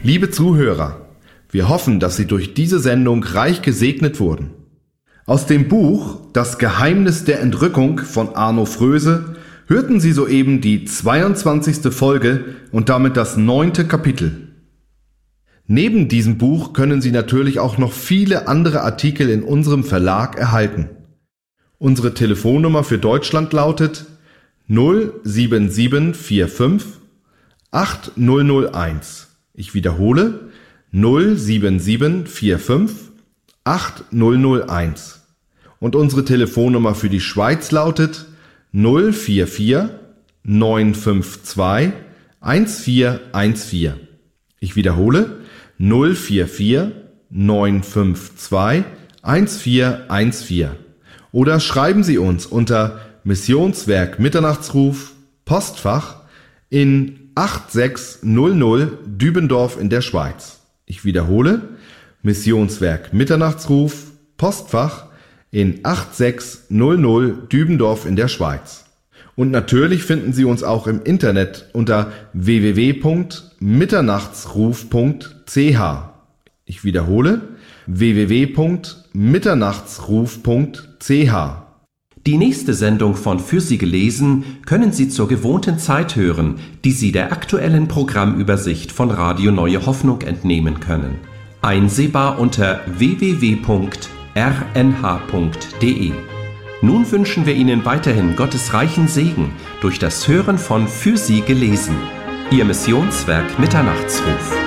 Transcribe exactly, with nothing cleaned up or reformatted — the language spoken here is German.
Liebe Zuhörer, wir hoffen, dass Sie durch diese Sendung reich gesegnet wurden. Aus dem Buch Das Geheimnis der Entrückung von Arno Fröse hörten Sie soeben die zweiundzwanzigste Folge und damit das neunte Kapitel. Neben diesem Buch können Sie natürlich auch noch viele andere Artikel in unserem Verlag erhalten. Unsere Telefonnummer für Deutschland lautet null sieben sieben vier fünf acht null null eins. Ich wiederhole null sieben sieben vier fünf acht null null eins. Und unsere Telefonnummer für die Schweiz lautet null vier vier neun fünf zwei eins vier eins vier. Ich wiederhole null vier vier neun fünf zwei eins vier eins vier. Oder schreiben Sie uns unter Missionswerk Mitternachtsruf, Postfach in acht sechs null null Dübendorf in der Schweiz. Ich wiederhole, Missionswerk Mitternachtsruf, Postfach in acht sechs null null Dübendorf in der Schweiz. Und natürlich finden Sie uns auch im Internet unter w w w punkt mitternachtsruf punkt c h. Ich wiederhole, w w w punkt mitternachtsruf punkt c h. Die nächste Sendung von Für Sie gelesen können Sie zur gewohnten Zeit hören, die Sie der aktuellen Programmübersicht von Radio Neue Hoffnung entnehmen können. Einsehbar unter w w w punkt r n h punkt d e. Nun wünschen wir Ihnen weiterhin Gottes reichen Segen durch das Hören von Für Sie gelesen. Ihr Missionswerk Mitternachtsruf.